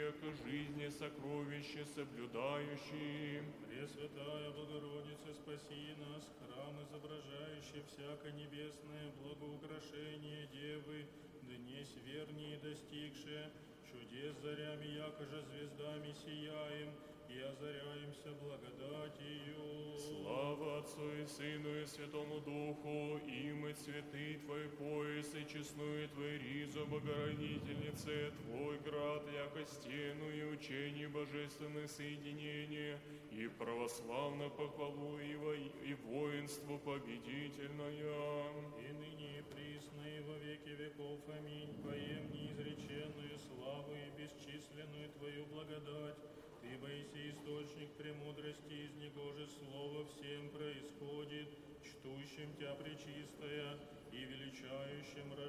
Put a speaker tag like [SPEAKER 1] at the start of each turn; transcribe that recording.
[SPEAKER 1] века жизни сокровище соблюдающий.
[SPEAKER 2] Пресвятая Богородица, спаси нас, храм, изображающий всяко небесное благоукрашение Девы, днесь вернее достигшие, чудес зарями, якоже звездами сияем, и озаряемся благодатью.
[SPEAKER 1] Слава Отцу и Сыну и Святому Духу, им и цветы Твои пояс, и честную Твою ризу, Богородительнице, Твой град, яко стену и учение божественное соединение, и православно похвалу и воинство победительное.
[SPEAKER 2] И ныне и присно, и во веки веков. Аминь. Поем неизреченную славу и бесчисленную Твою благодать. Ты, Моисей, источник премудрости, из него же слово всем происходит, чтущим Тя пречистая и величающим